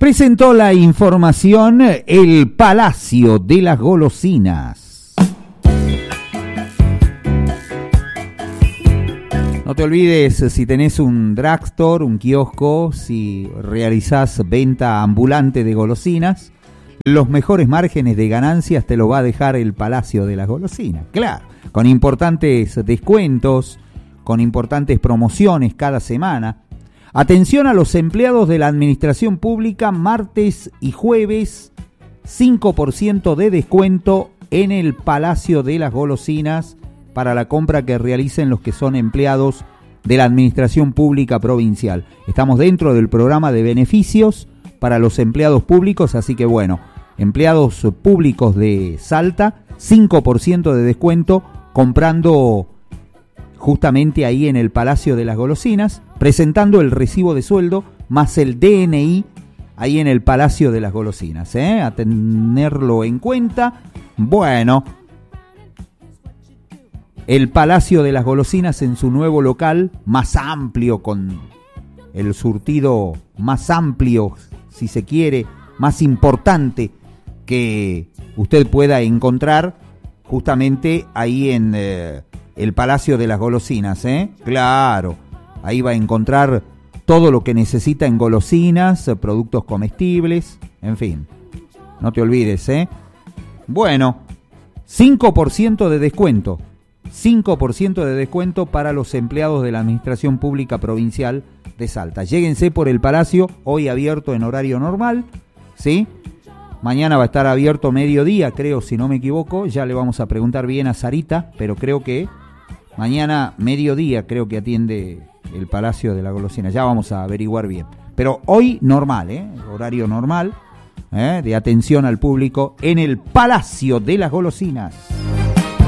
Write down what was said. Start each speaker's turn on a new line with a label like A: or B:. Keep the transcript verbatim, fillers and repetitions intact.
A: Presentó la información el Palacio de las Golosinas. No te olvides, si tenés un drugstore, un kiosco, si realizás venta ambulante de golosinas, los mejores márgenes de ganancias te lo va a dejar el Palacio de las Golosinas. Claro, con importantes descuentos, con importantes promociones cada semana. Atención a los empleados de la administración pública, martes y jueves, cinco por ciento de descuento en el Palacio de las Golosinas para la compra que realicen los que son empleados de la administración pública provincial. Estamos dentro del programa de beneficios para los empleados públicos, así que bueno, empleados públicos de Salta, cinco por ciento de descuento comprando justamente ahí en el Palacio de las Golosinas, presentando el recibo de sueldo más el D N I ahí en el Palacio de las Golosinas, ¿eh? A tenerlo en cuenta. Bueno, el Palacio de las Golosinas en su nuevo local, más amplio, con el surtido más amplio, si se quiere, más importante que usted pueda encontrar justamente ahí en eh, el Palacio de las Golosinas, ¿eh? Claro, ahí va a encontrar todo lo que necesita en golosinas, productos comestibles, en fin, no te olvides, ¿eh? Bueno, cinco por ciento de descuento, cinco por ciento de descuento para los empleados de la Administración Pública Provincial de Salta. Lléguense por el Palacio, hoy abierto en horario normal, ¿sí? Mañana va a estar abierto mediodía, creo, si no me equivoco. Ya le vamos a preguntar bien a Sarita, pero creo que mañana mediodía creo que atiende el Palacio de la Golosina. Ya vamos a averiguar bien. Pero hoy normal, ¿eh? Horario normal, ¿eh? De atención al público en el Palacio de las Golosinas.